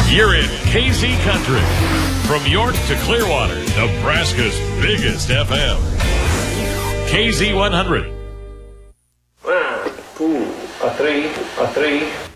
You're in KZ Country. From York to Clearwater, Nebraska's biggest FM. KZ 100. 1, 2, a 3, a 3.